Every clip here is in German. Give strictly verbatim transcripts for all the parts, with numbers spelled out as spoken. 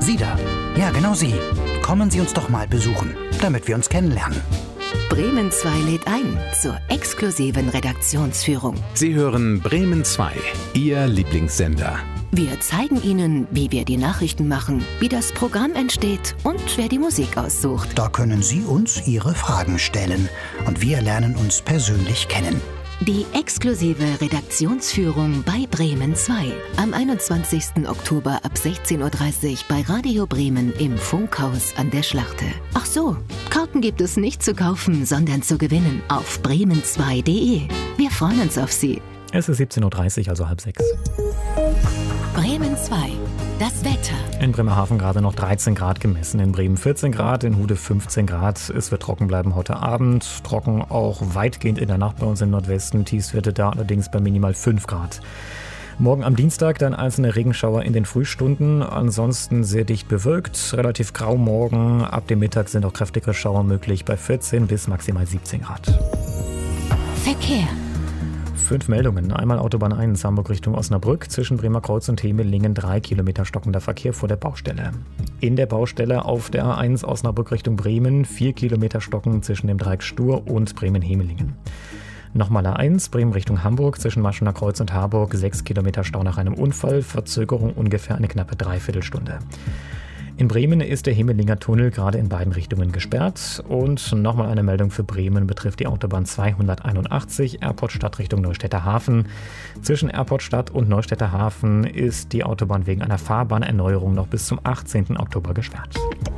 Sie da. Ja, genau Sie. Kommen Sie uns doch mal besuchen, damit wir uns kennenlernen. Bremen zwei lädt ein zur exklusiven Redaktionsführung. Sie hören Bremen zwei, Ihr Lieblingssender. Wir zeigen Ihnen, wie wir die Nachrichten machen, wie das Programm entsteht und wer die Musik aussucht. Da können Sie uns Ihre Fragen stellen und wir lernen uns persönlich kennen. Die exklusive Redaktionsführung bei Bremen zwei am einundzwanzigsten Oktober ab sechzehn Uhr dreißig bei Radio Bremen im Funkhaus an der Schlachte. Ach so, Karten gibt es nicht zu kaufen, sondern zu gewinnen auf bremen zwei punkt de. Wir freuen uns auf Sie. Es ist siebzehn Uhr dreißig, also halb sechs. Bremen zwei, das Wetter. In Bremerhaven gerade noch dreizehn Grad gemessen, in Bremen vierzehn Grad, in Hude fünfzehn Grad. Es wird trocken bleiben heute Abend, trocken auch weitgehend in der Nacht bei uns im Nordwesten. Tiefstwerte da allerdings bei minimal fünf Grad. Morgen am Dienstag dann einzelne Regenschauer in den Frühstunden, ansonsten sehr dicht bewölkt, relativ grau morgen. Ab dem Mittag sind auch kräftigere Schauer möglich bei vierzehn bis maximal siebzehn Grad. Verkehr. Fünf Meldungen. Einmal Autobahn eins, Hamburg Richtung Osnabrück. Zwischen Bremer Kreuz und Hemelingen drei Kilometer stockender Verkehr vor der Baustelle. In der Baustelle auf der A eins Osnabrück Richtung Bremen vier Kilometer Stocken zwischen dem Dreieck Stur und Bremen-Hemelingen. Nochmal A eins, Bremen Richtung Hamburg, zwischen Maschener Kreuz und Harburg sechs Kilometer Stau nach einem Unfall, Verzögerung ungefähr eine knappe Dreiviertelstunde. In Bremen ist der Hemelinger Tunnel gerade in beiden Richtungen gesperrt. Und nochmal eine Meldung für Bremen betrifft die Autobahn zweihunderteinundachtzig, Airport Stadt Richtung Neustädter Hafen. Zwischen Airport Stadt und Neustädter Hafen ist die Autobahn wegen einer Fahrbahnerneuerung noch bis zum achtzehnten Oktober gesperrt.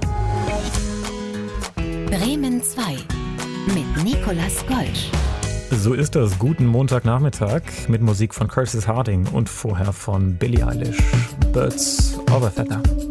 Bremen zwei mit Nicolas Golsch. So ist das. Guten Montagnachmittag mit Musik von Curtis Harding und vorher von Billie Eilish. Birds of a Feather.